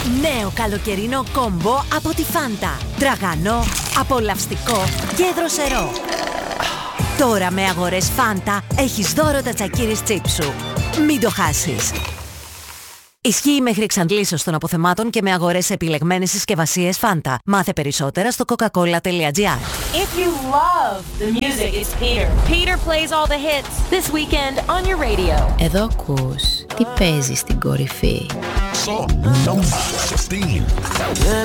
Νέο καλοκαιρινό κόμπο από τη Φάντα. Τραγανό, απολαυστικό και δροσερό. Τώρα με αγορές Φάντα έχεις δώρο τα τσακίρις τσίπ σου. Μην το χάσεις. Ισχύει μέχρι εξαντλήσεως των αποθεμάτων και με αγορές σε επιλεγμένες συσκευασίες Φάντα. Μάθε περισσότερα στο coca-cola.gr. If you love the music, it's Peter. Peter plays all the hits this weekend on your radio. Εδώ ακούς τι παίζει στην κορυφή. Song number 16.